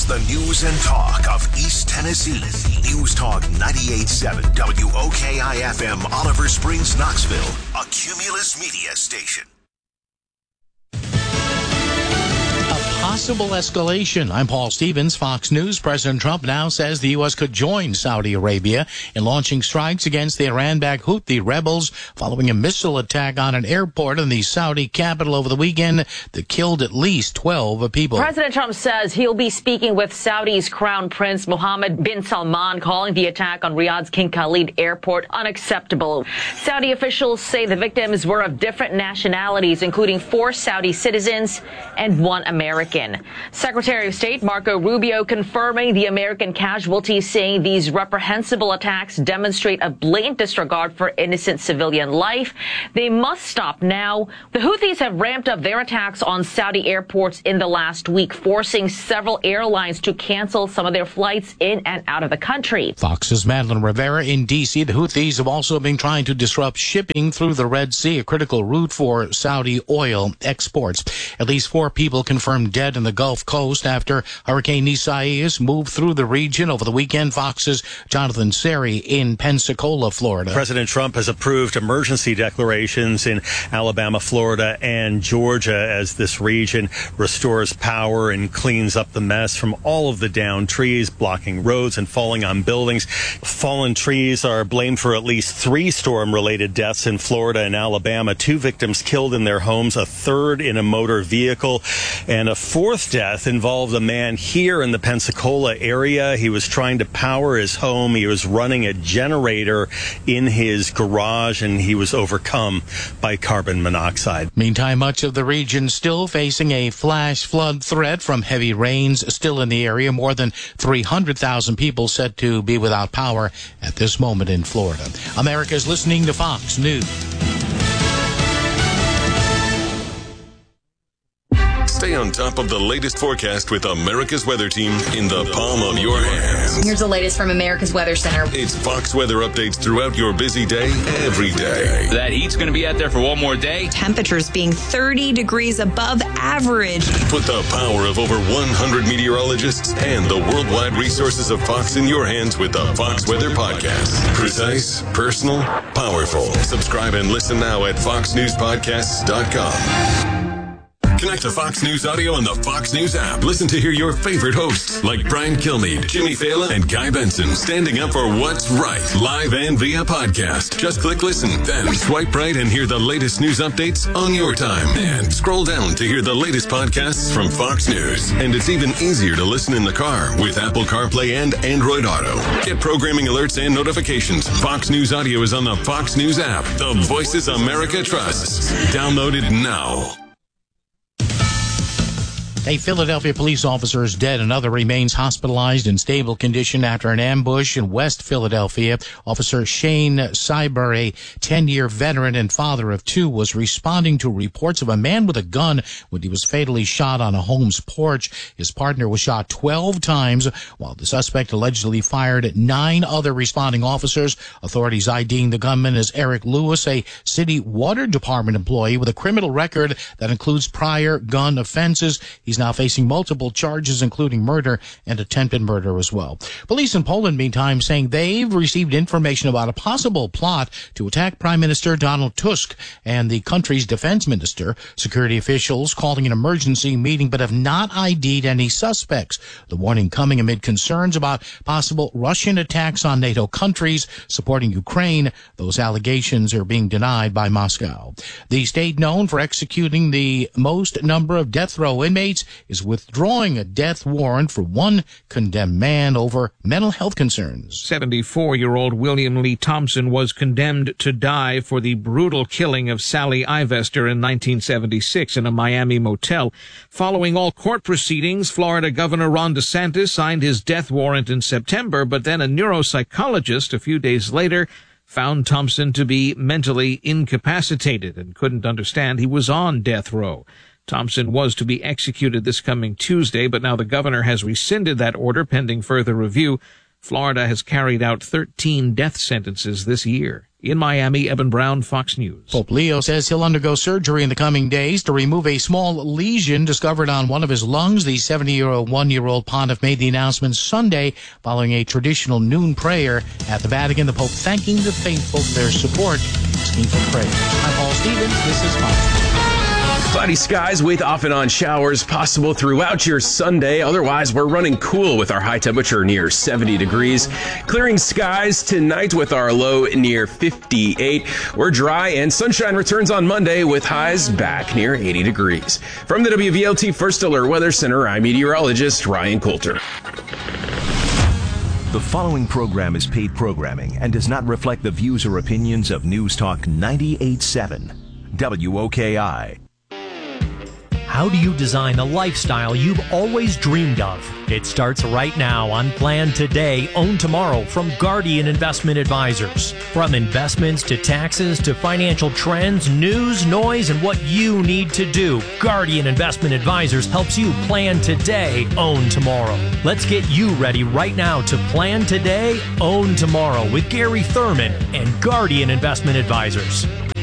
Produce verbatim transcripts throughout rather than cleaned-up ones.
the news and talk of East Tennessee. News Talk ninety-eight point seven W O K I F M, Oliver Springs, Knoxville, a Cumulus Media station. Possible escalation. I'm Paul Stevens, Fox News. President Trump now says the U S could join Saudi Arabia in launching strikes against the Iran-backed Houthi rebels following a missile attack on an airport in the Saudi capital over the weekend that killed at least twelve people. President Trump says he'll be speaking with Saudi's Crown Prince Mohammed bin Salman, calling the attack on Riyadh's King Khalid Airport unacceptable. Saudi officials say the victims were of different nationalities, including four Saudi citizens and one American. Secretary of State Marco Rubio confirming the American casualties, saying these reprehensible attacks demonstrate a blatant disregard for innocent civilian life. They must stop now. The Houthis have ramped up their attacks on Saudi airports in the last week, forcing several airlines to cancel some of their flights in and out of the country. Fox's Madeline Rivera in D C. The Houthis have also been trying to disrupt shipping through the Red Sea, a critical route for Saudi oil exports. At least four people confirmed dead in the Gulf Coast after Hurricane Isaias moved through the region over the weekend. Fox's Jonathan Seri in Pensacola, Florida. President Trump has approved emergency declarations in Alabama, Florida, and Georgia as this region restores power and cleans up the mess from all of the downed trees blocking roads and falling on buildings. Fallen trees are blamed for at least three storm-related deaths in Florida and Alabama. Two victims killed in their homes, a third in a motor vehicle, and a fourth death involved a man here in the Pensacola area. He was trying to power his home. He was running a generator in his garage, and he was overcome by carbon monoxide. Meantime, much of the region still facing a flash flood threat from heavy rains still in the area. More than three hundred thousand people said to be without power at this moment in Florida. America's listening to Fox News. Stay on top of the latest forecast with America's Weather Team in the palm of your hands. Here's the latest from America's Weather Center. It's Fox weather updates throughout your busy day, every day. That heat's going to be out there for one more day. Temperatures being thirty degrees above average. Put the power of over one hundred meteorologists and the worldwide resources of Fox in your hands with the Fox Weather Podcast. Precise, personal, powerful. Subscribe and listen now at fox news podcasts dot com. Connect to Fox News Audio on the Fox News app. Listen to hear your favorite hosts like Brian Kilmeade, Jimmy Fallon, and Guy Benson standing up for what's right, live and via podcast. Just click listen, then swipe right and hear the latest news updates on your time. And scroll down to hear the latest podcasts from Fox News. And it's even easier to listen in the car with Apple CarPlay and Android Auto. Get programming alerts and notifications. Fox News Audio is on the Fox News app. The voices America trusts. Download it now. A Philadelphia police officer is dead. Another remains hospitalized in stable condition after an ambush in West Philadelphia. Officer Shane Cyber, a ten-year veteran and father of two, was responding to reports of a man with a gun when he was fatally shot on a home's porch. His partner was shot twelve times, while the suspect allegedly fired at nine other responding officers. Authorities IDing the gunman as Eric Lewis, a city water department employee with a criminal record that includes prior gun offenses. He's now facing multiple charges, including murder and attempted murder as well. Police in Poland, meantime, saying they've received information about a possible plot to attack Prime Minister Donald Tusk and the country's defense minister. Security officials calling an emergency meeting but have not ID'd any suspects. The warning coming amid concerns about possible Russian attacks on NATO countries supporting Ukraine. Those allegations are being denied by Moscow. The state known for executing the most number of death row inmates is withdrawing a death warrant for one condemned man over mental health concerns. seventy-four-year-old William Lee Thompson was condemned to die for the brutal killing of Sally Ivester in nineteen seventy-six in a Miami motel. Following all court proceedings, Florida Governor Ron DeSantis signed his death warrant in September, but then a neuropsychologist a few days later found Thompson to be mentally incapacitated and couldn't understand he was on death row. Thompson was to be executed this coming Tuesday, but now the governor has rescinded that order pending further review. Florida has carried out thirteen death sentences this year. In Miami, Evan Brown, Fox News. Pope Leo says he'll undergo surgery in the coming days to remove a small lesion discovered on one of his lungs. The seventy-year-old, one-year-old pontiff made the announcement Sunday following a traditional noon prayer at the Vatican. The Pope thanking the faithful for their support, asking for prayers. I'm Paul Stevens. This is Fox News. Cloudy skies with off and on showers possible throughout your Sunday. Otherwise, we're running cool with our high temperature near seventy degrees. Clearing skies tonight with our low near fifty-eight. We're dry and sunshine returns on Monday with highs back near eighty degrees. From the W V L T First Alert Weather Center, I'm meteorologist Ryan Coulter. The following program is paid programming and does not reflect the views or opinions of News Talk ninety-eight point seven W O K I. How do you design the lifestyle you've always dreamed of? It starts right now on Plan Today, Own Tomorrow from Guardian Investment Advisors. From investments to taxes to financial trends, news, noise, and what you need to do, Guardian Investment Advisors helps you plan today, own tomorrow. Let's get you ready right now to Plan Today, Own Tomorrow with Gary Thurman and Guardian Investment Advisors.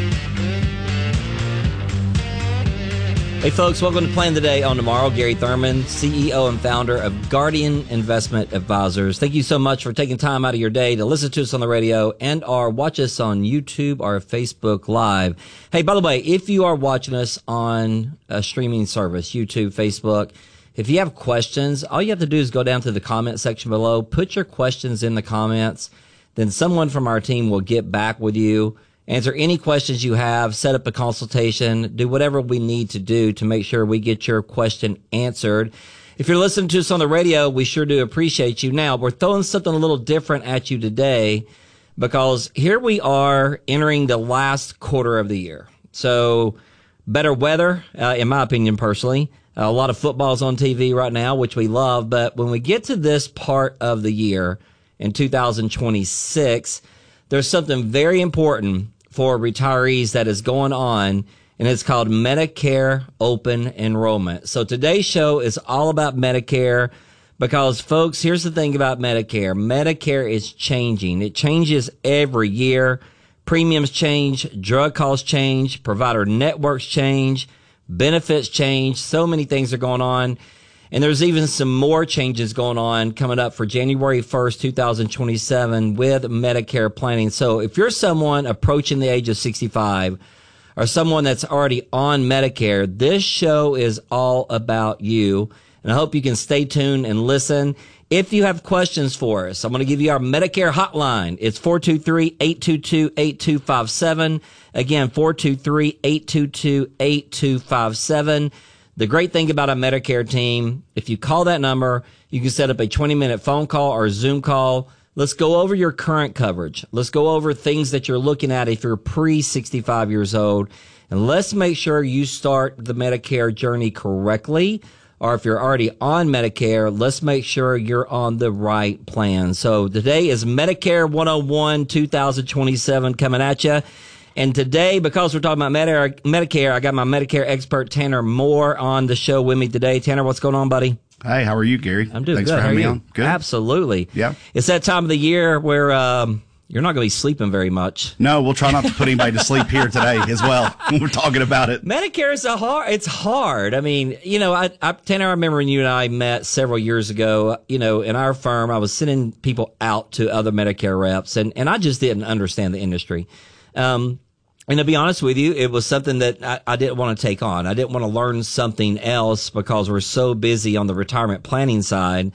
Hey folks, welcome to Plan Today, Own Tomorrow. Gary Thurman, C E O and founder of Guardian Investment Advisors. Thank you so much for taking time out of your day to listen to us on the radio and or watch us on YouTube or Facebook Live. Hey, by the way, if you are watching us on a streaming service, YouTube, Facebook, if you have questions, all you have to do is go down to the comment section below, put your questions in the comments, then someone from our team will get back with you. Answer any questions you have, set up a consultation, do whatever we need to do to make sure we get your question answered. If you're listening to us on the radio, we sure do appreciate you. Now, we're throwing something a little different at you today because here we are entering the last quarter of the year. So better weather, uh, in my opinion, personally. Uh, a lot of football's on T V right now, which we love. But when we get to this part of the year in two thousand twenty-six, there's something very important for retirees that is going on, and it's called Medicare Open Enrollment. So today's show is all about Medicare because, folks, here's the thing about Medicare. Medicare is changing. It changes every year. Premiums change, drug costs change, provider networks change, benefits change. So many things are going on. And there's even some more changes going on coming up for January first, twenty twenty-seven with Medicare planning. So if you're someone approaching the age of sixty-five or someone that's already on Medicare, this show is all about you. And I hope you can stay tuned and listen. If you have questions for us, I'm going to give you our Medicare hotline. It's four two three, eight two two, eight two five seven. Again, four two three, eight two two, eight two five seven. The great thing about our Medicare team, if you call that number, you can set up a twenty-minute phone call or a Zoom call. Let's go over your current coverage. Let's go over things that you're looking at if you're pre sixty-five years old. And let's make sure you start the Medicare journey correctly. Or if you're already on Medicare, let's make sure you're on the right plan. So today is Medicare one oh one twenty twenty-seven coming at you. And today, because we're talking about Medicare, I got my Medicare expert, Tanner Moore, on the show with me today. Tanner, what's going on, buddy? Hey, how are you, Gary? I'm doing Thanks good. for having me on. Good. Absolutely. Yeah. It's that time of the year where um, you're not going to be sleeping very much. No, we'll try not to put anybody to sleep here today as well when we're talking about it. Medicare is a hard. It's hard. I mean, you know, I, I, Tanner, I remember when you and I met several years ago. You know, in our firm, I was sending people out to other Medicare reps, and, and I just didn't understand the industry. Um, And to be honest with you, it was something that I, I didn't want to take on. I didn't want to learn something else because we're so busy on the retirement planning side.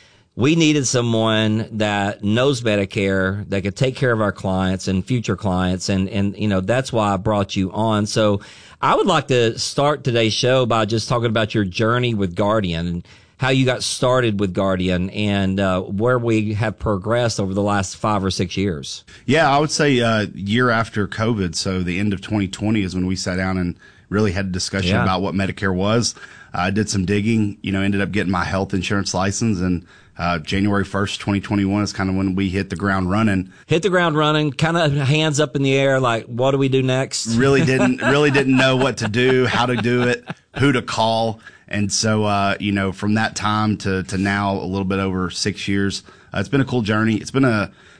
We needed someone that knows Medicare, that could take care of our clients and future clients. And, and, you know, that's why I brought you on. So I would like to start today's show by just talking about your journey with Guardian and how you got started with Guardian and uh, where we have progressed over the last five or six years. Yeah, I would say uh, year after COVID, so the end of twenty twenty is when we sat down and really had a discussion Yeah. about what Medicare was. I uh, did some digging, you know, ended up getting my health insurance license, and uh, January first, twenty twenty-one is kind of when we hit the ground running. Hit the ground running, kind of hands up in the air, like, what do we do next? Really didn't, really didn't know what to do, how to do it, who to call. And so, uh, you know, from that time to, to now, a little bit over six years, uh, it's been a cool journey. It's been a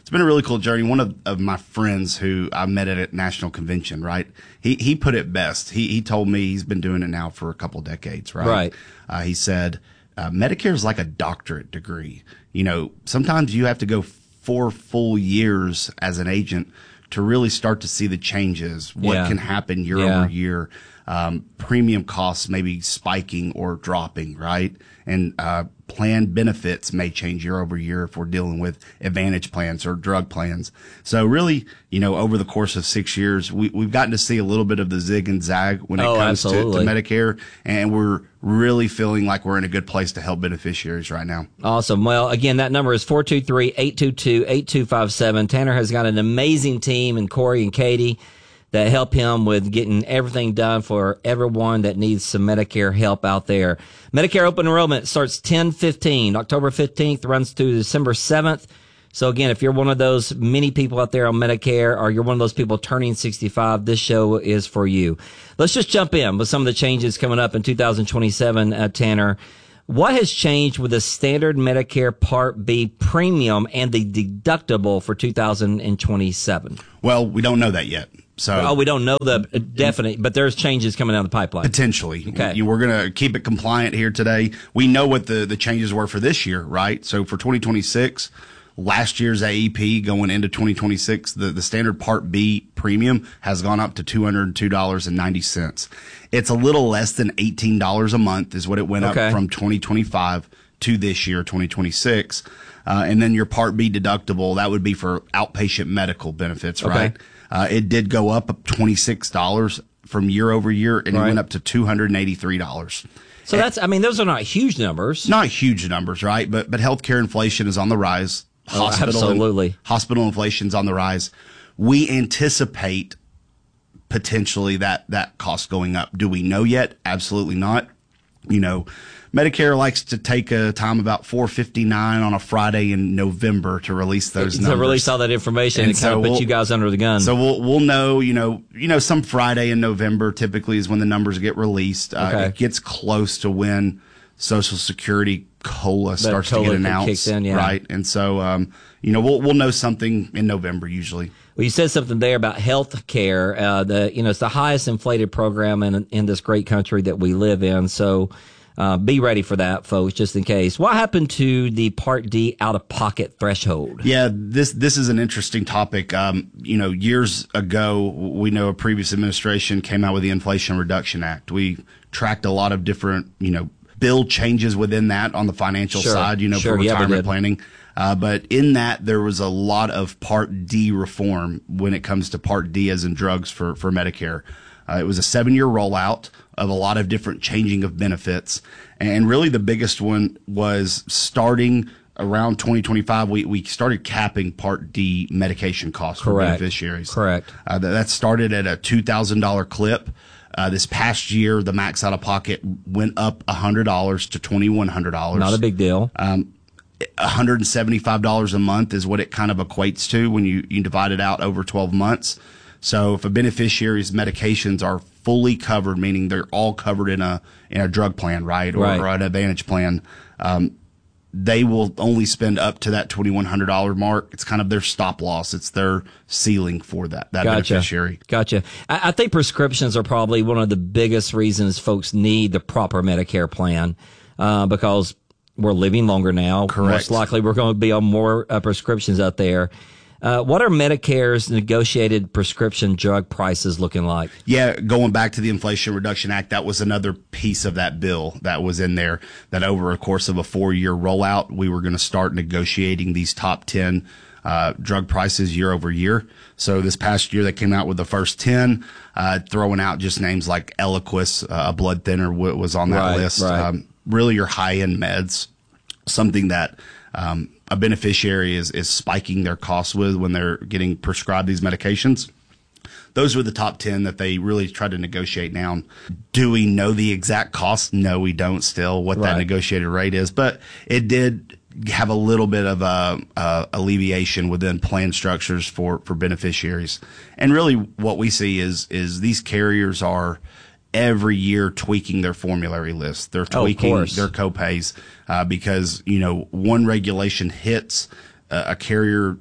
it's been a really cool journey. One of, of my friends who I met at a national convention, right? He he put it best. He he told me he's been doing it now for a couple decades, right? Right. Uh, he said, uh, Medicare is like a doctorate degree. You know, sometimes you have to go four full years as an agent to really start to see the changes, what Yeah. can happen year Yeah. over year. Um, premium costs maybe spiking or dropping, right? And uh, plan benefits may change year over year if we're dealing with advantage plans or drug plans. So really, you know, over the course of six years, we, we've gotten to see a little bit of the zig and zag when it Oh, comes to, to absolutely. Medicare, and we're really feeling like we're in a good place to help beneficiaries right now. Awesome. Well, again, that number is four two three, eight two two, eight two five seven. Tanner has got an amazing team, and Corey and Katie that help him with getting everything done for everyone that needs some Medicare help out there. Medicare open enrollment starts ten fifteen, October fifteenth, runs through December seventh. So again, if you're one of those many people out there on Medicare, or you're one of those people turning sixty-five, this show is for you. Let's just jump in with some of the changes coming up in two thousand twenty-seven, uh, Tanner. What has changed with the standard Medicare Part B premium and the deductible for two thousand twenty-seven? Well, we don't know that yet. So, oh, we don't know the definite, but there's changes coming down the pipeline. Potentially. Okay. You, we're going to keep it compliant here today. We know what the, the changes were for this year, right? So for twenty twenty-six, last year's A E P going into twenty twenty-six, the, the standard Part B premium has gone up to two hundred two dollars and ninety cents. It's a little less than eighteen dollars a month is what it went Okay. up from twenty twenty-five to this year, twenty twenty-six. Uh, and then your Part B deductible, that would be for outpatient medical benefits, Okay. right? Uh, it did go up twenty-six dollars from year over year, and Right. it went up to two hundred eighty-three dollars. So that's, I mean, those are not huge numbers. Not huge numbers, right? But but healthcare inflation is on the rise. Oh, absolutely. Hospital inflation's on the rise. We anticipate potentially that that cost going up. Do we know yet? Absolutely not. You know, Medicare likes to take a time about four fifty-nine on a Friday in November to release those To numbers. release all that information and, kind of put we'll- you guys under the gun. So we'll we'll know, you know, you know, some Friday in November typically is when the numbers get released. Uh, Okay. It gets close to when Social Security COLA starts COLA to get kicks announced, in, yeah. right? And so, um, you know, we'll we'll know something in November usually. Well, you said something there about health care. Uh, the, you know, it's the highest inflated program in, in this great country that we live in. So, uh, be ready for that, folks, just in case. What happened to the Part D out-of-pocket threshold? Yeah, this this is an interesting topic. Um, you know, years ago, we know a previous administration came out with the Inflation Reduction Act. We tracked a lot of different, you know, bill changes within that on the financial Sure, side, you know, sure, for yeah, we retirement did. planning. Uh, but in that, there was a lot of Part D reform when it comes to Part D as in drugs for, for Medicare. Uh, it was a seven-year rollout of a lot of different changing of benefits. And really the biggest one was starting around twenty twenty-five, we, we started capping Part D medication costs for Correct. beneficiaries. Correct. Uh, that, that started at a two thousand dollars clip. Uh, this past year, the max out of pocket went up one hundred dollars to twenty-one hundred dollars. Not a big deal. Um, one hundred seventy-five dollars a month is what it kind of equates to when you, you divide it out over twelve months. So if a beneficiary's medications are fully covered, meaning they're all covered in a in a drug plan, right, or, Right. or an Advantage plan, um, they will only spend up to that twenty-one hundred dollars mark. It's kind of their stop loss. It's their ceiling for that, that Gotcha. beneficiary. Gotcha. I, I think prescriptions are probably one of the biggest reasons folks need the proper Medicare plan, uh, because we're living longer now. Correct. Most likely we're going to be on more uh, prescriptions out there. Uh, what are Medicare's negotiated prescription drug prices looking like? Yeah, going back to the Inflation Reduction Act, that was another piece of that bill that was in there, that over a course of a four-year rollout, we were going to start negotiating these top ten uh, drug prices year over year. So this past year, they came out with the first ten, uh, throwing out just names like Eliquis, uh, a blood thinner w- was on that Right, list. right. Um, really your high-end meds, something that um, a beneficiary is, is spiking their costs with when they're getting prescribed these medications. Those were the top ten that they really tried to negotiate down. Do we know the exact cost? No, we don't still, what that Right. negotiated rate is. But it did have a little bit of a, a alleviation within plan structures for, for beneficiaries. And really what we see is is these carriers are every year tweaking their formulary list. They're Oh, of tweaking course. their copays uh, because, you know, one regulation hits, uh, a carrier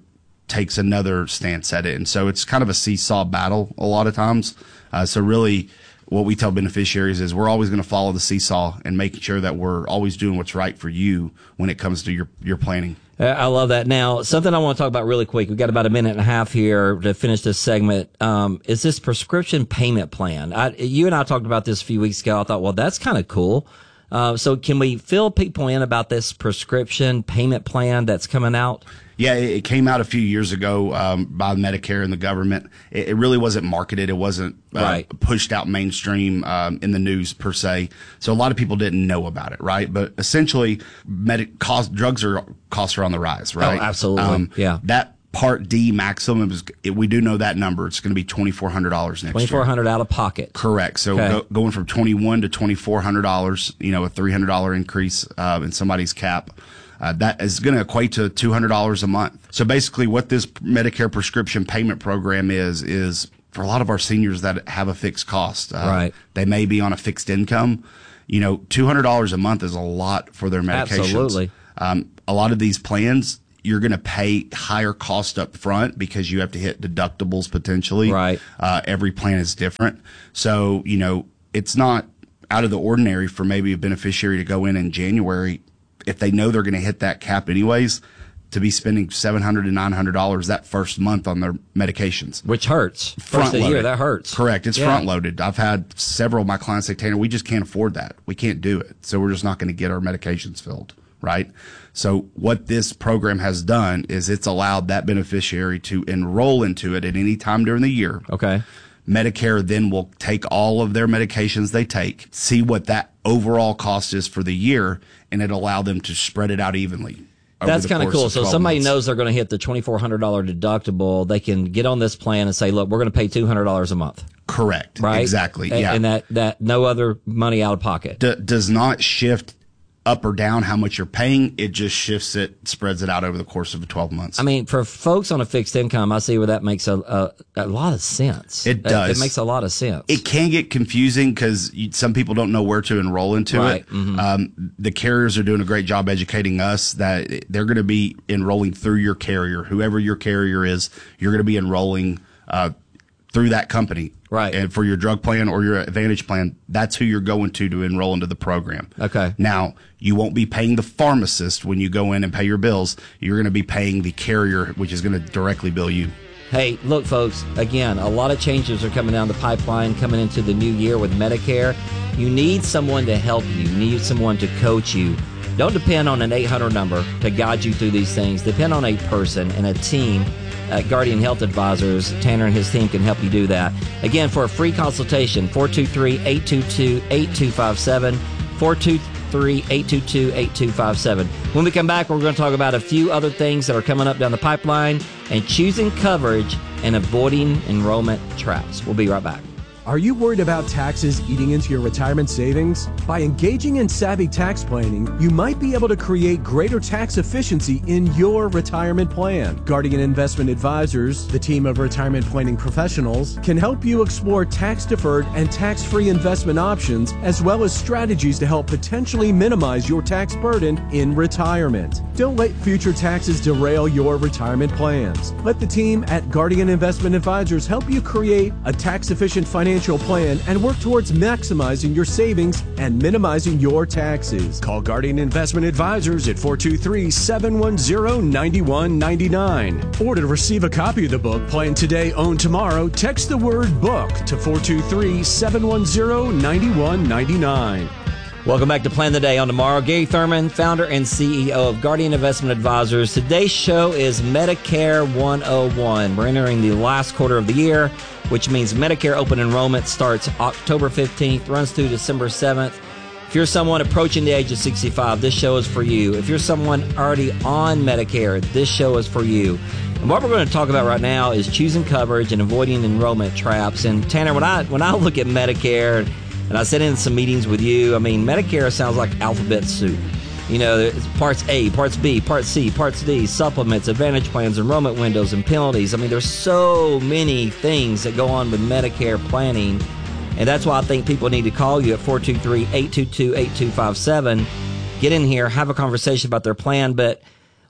takes another stance at it. And so it's kind of a seesaw battle a lot of times. Uh, so really what we tell beneficiaries is we're always going to follow the seesaw and making sure that we're always doing what's right for you when it comes to your, your planning. I love that. Now, something I want to talk about really quick. We've got about a minute and a half here to finish this segment. Um, is this prescription payment plan? I, you and I talked about this a few weeks ago. I thought, well, that's kind of cool. Uh, so can we fill people in about this prescription payment plan that's coming out? Yeah, it came out a few years ago um, by Medicare and the government. It, it really wasn't marketed. It wasn't uh, right. pushed out mainstream um, in the news per se. So a lot of people didn't know about it, right? But essentially, medic cost drugs are costs are on the rise, right? Oh, absolutely. Um, yeah. That Part D maximum is, it, we do know that number. It's going to be twenty-four hundred dollars next year. twenty-four hundred dollars out of pocket. Correct. So okay. go, going from twenty-one to twenty-four hundred dollars, you know, a three hundred dollars increase uh, in somebody's cap. Uh, that is going to equate to two hundred dollars a month. So basically what this Medicare prescription payment program is, is for a lot of our seniors that have a fixed cost. Uh, right. They may be on a fixed income. You know, two hundred dollars a month is a lot for their medications. Absolutely. Um, a lot of these plans, you're going to pay higher cost up front because you have to hit deductibles potentially. Right. Uh, every plan is different. So, you know, it's not out of the ordinary for maybe a beneficiary to go in in January if they know they're going to hit that cap anyways, to be spending seven hundred dollars to nine hundred dollars that first month on their medications. Which hurts. Front First of the year, that hurts. Correct. It's yeah. front loaded. I've had several of my clients say, Tanner, we just can't afford that. We can't do it. So we're just not going to get our medications filled. Right. So what this program has done is it's allowed that beneficiary to enroll into it at any time during the year. Okay. Medicare then will take all of their medications they take, see what that overall cost is for the year, and it'll allow them to spread it out evenly. That's kind of cool. Of so somebody months. knows they're going to hit the twenty-four hundred dollars deductible. They can get on this plan and say, look, we're going to pay two hundred dollars a month. Correct. Right? Exactly. And, yeah. and that, that no other money out of pocket. D- does not shift up or down how much you're paying. It just shifts it, spreads it out over the course of twelve months. I mean, for folks on a fixed income, I see where that makes a, a, a lot of sense. It does. It, it makes a lot of sense. It can get confusing because some people don't know where to enroll into right. it. Mm-hmm. Um, the carriers are doing a great job educating us that they're going to be enrolling through your carrier. Whoever your carrier is, you're going to be enrolling uh, through that company. Right. And for your drug plan or your Advantage plan, that's who you're going to to enroll into the program. Okay. Now, you won't be paying the pharmacist when you go in and pay your bills. You're going to be paying the carrier, which is going to directly bill you. Hey, look, folks, again, a lot of changes are coming down the pipeline coming into the new year with Medicare. You need someone to help you. You need someone to coach you. Don't depend on an eight hundred number to guide you through these things. Depend on a person and a team. At Guardian Health Advisors, Tanner and his team can help you do that. Again, for a free consultation, four two three, eight two two, eight two five seven, four two three, eight two two, eight two five seven. When we come back, we're going to talk about a few other things that are coming up down the pipeline and choosing coverage and avoiding enrollment traps. We'll be right back. Are you worried about taxes eating into your retirement savings? By engaging in savvy tax planning, you might be able to create greater tax efficiency in your retirement plan. Guardian Investment Advisors, the team of retirement planning professionals, can help you explore tax-deferred and tax-free investment options, as well as strategies to help potentially minimize your tax burden in retirement. Don't let future taxes derail your retirement plans. Let the team at Guardian Investment Advisors help you create a tax-efficient financial Financial plan and work towards maximizing your savings and minimizing your taxes. Call Guardian Investment Advisors at four two three, seven one zero, nine one nine nine. Or to receive a copy of the book, Plan Today, Own Tomorrow, text the word book to four two three, seven one zero, nine one nine nine. Welcome back to Plan the Day on Tomorrow. Gary Thurman, founder and C E O of Guardian Investment Advisors. Today's show is Medicare one oh one. We're entering the last quarter of the year, which means Medicare open enrollment starts October fifteenth, runs through December seventh. If you're someone approaching the age of sixty-five, this show is for you. If you're someone already on Medicare, this show is for you. And what we're going to talk about right now is choosing coverage and avoiding enrollment traps. And Tanner, when I when I look at Medicare, and I sit in some meetings with you, I mean, Medicare sounds like alphabet soup. You know, it's parts A, parts B, part C, parts D, supplements, advantage plans, enrollment windows, and penalties. I mean, there's so many things that go on with Medicare planning. And that's why I think people need to call you at four two three, eight two two, eight two five seven. Get in here, have a conversation about their plan. But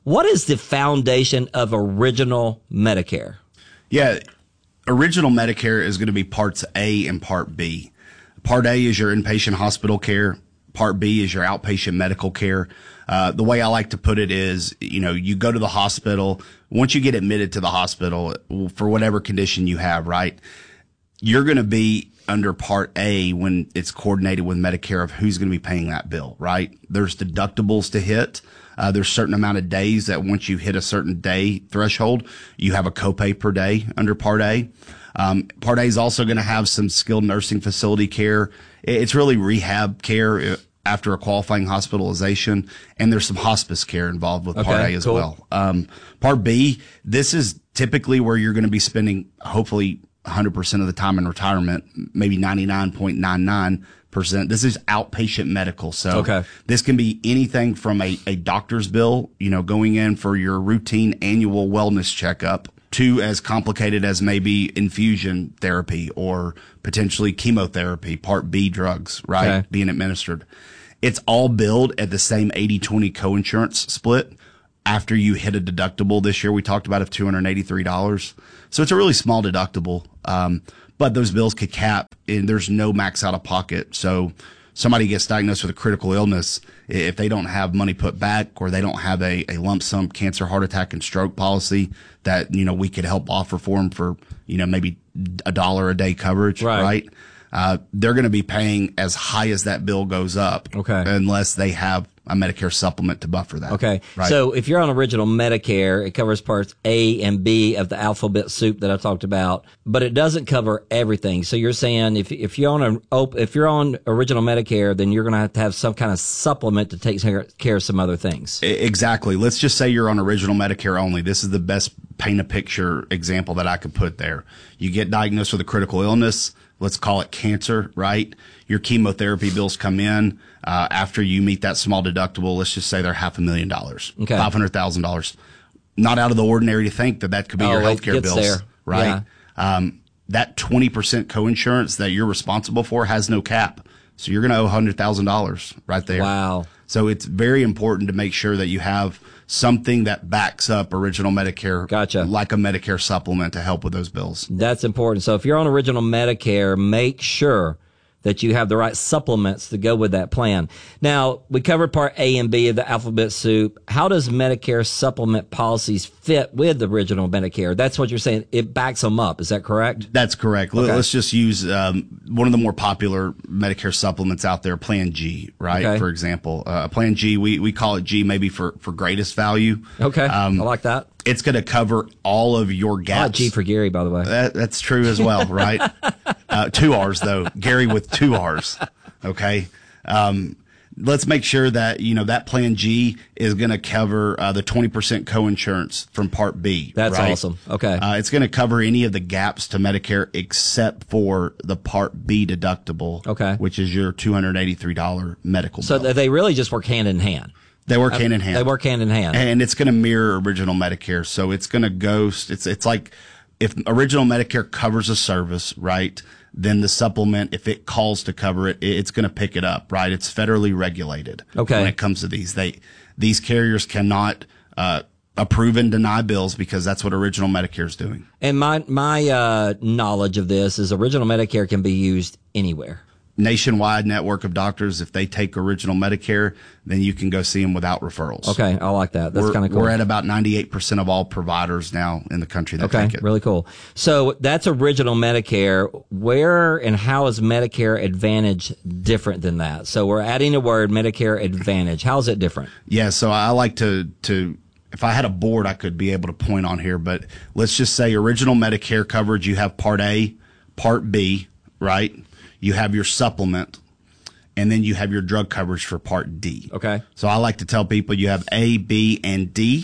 What is the foundation of original Medicare? Yeah, original Medicare is going to be Parts A and Part B. Part A is your inpatient hospital care. Part B is your outpatient medical care. Uh, the way I like to put it is, you know, you go to the hospital. Once you get admitted to the hospital for whatever condition you have, right, you're going to be under Part A when it's coordinated with Medicare of who's going to be paying that bill, right? There's deductibles to hit. Uh, there's a certain amount of days that once you hit a certain day threshold, you have a copay per day under Part A. Um, Part A is also going to have some skilled nursing facility care. It's really rehab care after a qualifying hospitalization, and there's some hospice care involved with Part Okay, A as cool. well. Um, Part B, this is typically where you're going to be spending hopefully one hundred percent of the time in retirement, maybe ninety-nine point nine nine percent. This is outpatient medical. So Okay. this can be anything from a, a doctor's bill, you know, going in for your routine annual wellness checkup, to as complicated as maybe infusion therapy or potentially chemotherapy, Part B drugs, right, Okay. being administered. It's all billed at the same eighty twenty coinsurance split after you hit a deductible. This year we talked about of two hundred eighty-three dollars. So it's a really small deductible, um, but those bills could cap, and there's no max out of pocket. So somebody gets diagnosed with a critical illness, if they don't have money put back or they don't have a, a lump sum cancer, heart attack, and stroke policy that, you know, we could help offer for them for, you know, maybe a dollar a day coverage, Right. right? Uh, they're going to be paying as high as that bill goes up, Okay. unless they have a Medicare supplement to buffer that. Okay. Right? So if you're on original Medicare, it covers parts A and B of the alphabet soup that I talked about, but it doesn't cover everything. So you're saying if if you're on a op- if you're on original Medicare, then you're going to have to have some kind of supplement to take care care of some other things. E- Exactly. Let's just say you're on original Medicare only. This is the best paint a picture example that I could put there. You get diagnosed with a critical illness. Let's call it cancer, right? Your chemotherapy bills come in uh, after you meet that small deductible. Let's just say they're half a million dollars, Okay. five hundred thousand dollars. Not out of the ordinary to think that that could be Oh, your it healthcare gets bills, there. right? Um, that twenty percent coinsurance that you're responsible for has no cap. So you're going to owe one hundred thousand dollars right there. Wow. So it's very important to make sure that you have something that backs up original Medicare, Gotcha. like a Medicare supplement to help with those bills. That's important. So if you're on original Medicare, make sure that you have the right supplements to go with that plan. Now, we covered part A and B of the alphabet soup. How does Medicare supplement policies fit with the original Medicare? That's what you're saying. It backs them up. Is that correct? That's correct. Let- Okay. Let's just use um, one of the more popular Medicare supplements out there, Plan G, right? Okay. For example, uh, Plan G, we, we call it G maybe for, for greatest value. Okay. Um, I like that. It's going to cover all of your I like gaps. G for Gary, by the way. That, that's true as well, right? uh, two R's though, Gary with two R's. Okay. Um, let's make sure that, you know, that Plan G is going to cover uh, the twenty percent coinsurance from Part B. That's right? awesome. Okay. Uh, it's going to cover any of the gaps to Medicare except for the Part B deductible. Okay. Which is your two hundred eighty-three dollars medical So bill. th- they really just work hand in hand. They work hand in hand. They work hand in hand. And it's going to mirror original Medicare. So it's going to go, it's, it's like if original Medicare covers a service, right, then the supplement, if it calls to cover it, it's going to pick it up, right? It's federally regulated. Okay. When it comes to these, they, these carriers cannot, uh, approve and deny bills because that's what original Medicare is doing. And my my uh, knowledge of this is original Medicare can be used anywhere. Nationwide network of doctors, if they take original Medicare, then you can go see them without referrals. Okay, I like that. That's We're- kind of cool. We're at about ninety-eight percent of all providers now in the country that Okay, take it. really cool. So that's original Medicare. Where and how is Medicare Advantage different than that? So we're adding a word, Medicare Advantage. How is it different? Yeah, so I like to to if I had a board, I could be able to point on here, but let's just say original Medicare coverage, you have Part A, Part B, right? You have your supplement, and then you have your drug coverage for Part D. Okay. So I like to tell people you have A, B, and D,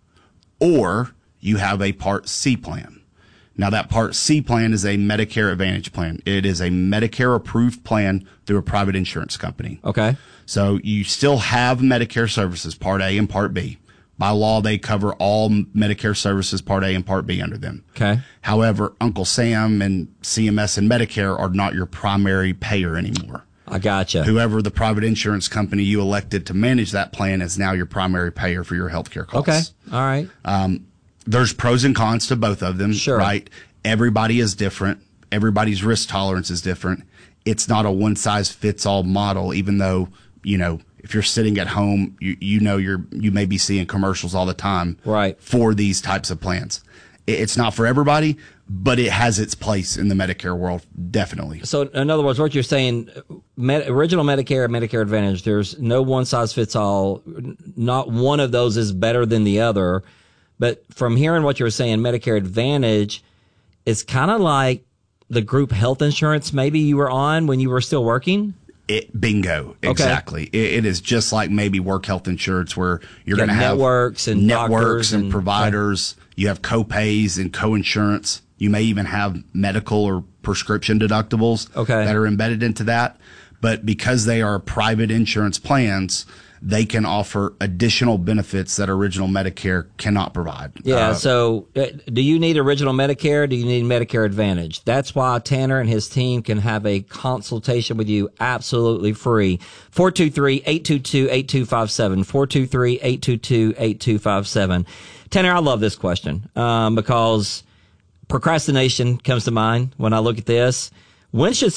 or you have a Part C plan. Now that Part C plan is a Medicare Advantage plan. It is a Medicare approved plan through a private insurance company. Okay. So you still have Medicare services, Part A and Part B. By law, they cover all Medicare services, Part A and Part B under them. Okay. However, Uncle Sam and C M S and Medicare are not your primary payer anymore. I gotcha. Whoever the private insurance company you elected to manage that plan is now your primary payer for your healthcare costs. Okay. All right. Um, there's pros and cons to both of them, sure. right? Everybody is different. Everybody's risk tolerance is different. It's not a one size fits all model, even though, you know, if you're sitting at home, you, you know, you're, you may be seeing commercials all the time right. for these types of plans. It's not for everybody, but it has its place in the Medicare world, definitely. So, in other words, what you're saying, med- original Medicare and Medicare Advantage, there's no one size fits all. Not one of those is better than the other. But from hearing what you were saying, Medicare Advantage is kind of like the group health insurance maybe you were on when you were still working. It, bingo, exactly. Okay. It, it is just like maybe work health insurance where you're you going to have networks and networks and, and providers. Okay. You have co-pays and co-insurance. You may even have medical or prescription deductibles okay. that are embedded into that. But because they are private insurance plans, they can offer additional benefits that original Medicare cannot provide. Yeah, uh, so uh, do you need original Medicare? Do you need Medicare Advantage? That's why Tanner and his team can have a consultation with you absolutely free. four two three, eight two two, eight two five seven. four two three, eight two two, eight two five seven. Tanner, I love this question um, because procrastination comes to mind when I look at this. When should